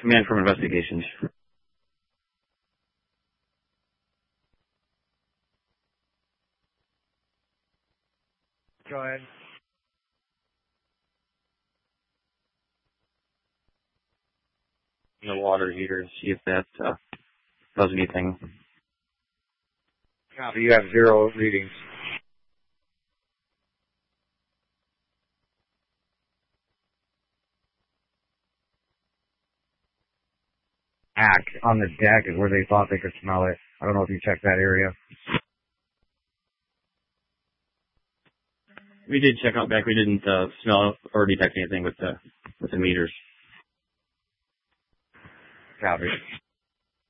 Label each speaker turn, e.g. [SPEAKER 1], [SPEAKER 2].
[SPEAKER 1] Command from investigations.
[SPEAKER 2] Go ahead.
[SPEAKER 1] The water heater, see if that does anything.
[SPEAKER 2] Copy. You have 0 readings. Act on the deck is where they thought they could smell it. I don't know if you checked that area.
[SPEAKER 1] We did check out back. We didn't smell or detect anything with the meters.
[SPEAKER 2] Copy.